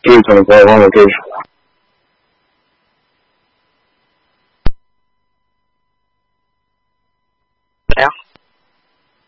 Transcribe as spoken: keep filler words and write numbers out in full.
这种情况我可以说。 怎么样？